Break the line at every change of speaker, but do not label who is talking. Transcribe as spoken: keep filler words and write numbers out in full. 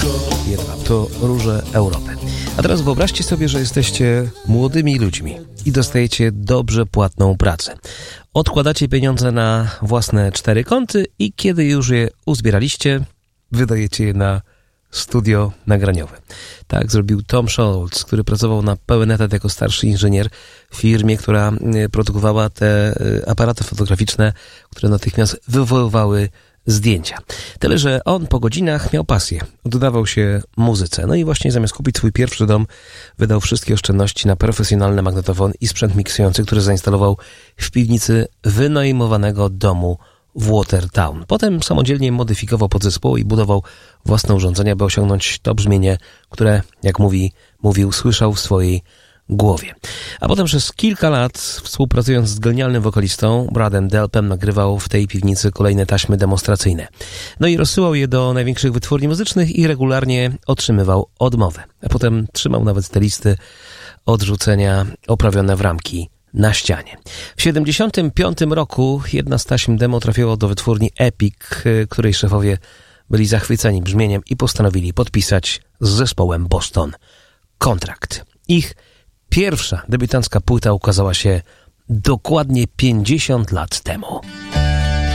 Jedwa to Róże Europy. A teraz wyobraźcie sobie, że jesteście młodymi ludźmi i dostajecie dobrze płatną pracę. Odkładacie pieniądze na własne cztery konty i kiedy już je uzbieraliście, wydajecie je na studio nagraniowe. Tak zrobił Tom Scholz, który pracował na pełen etat jako starszy inżynier w firmie, która produkowała te aparaty fotograficzne, które natychmiast wywoływały zdjęcia. Tyle, że on po godzinach miał pasję. Oddawał się muzyce. No i właśnie zamiast kupić swój pierwszy dom, wydał wszystkie oszczędności na profesjonalny magnetofon i sprzęt miksujący, który zainstalował w piwnicy wynajmowanego domu w Watertown. Potem samodzielnie modyfikował podzespoły i budował własne urządzenia, by osiągnąć to brzmienie, które, jak mówi, mówił, słyszał w swojej głowie. A potem przez kilka lat, współpracując z genialnym wokalistą Bradem Delpem, nagrywał w tej piwnicy kolejne taśmy demonstracyjne. No i rozsyłał je do największych wytwórni muzycznych i regularnie otrzymywał odmowę. A potem trzymał nawet te listy odrzucenia oprawione w ramki na ścianie. W siedemdziesiątym piątym roku jedna z taśm demo trafiła do wytwórni Epic, której szefowie byli zachwyceni brzmieniem i postanowili podpisać z zespołem Boston kontrakt. Ich pierwsza debiutancka płyta ukazała się dokładnie pięćdziesiąt lat temu.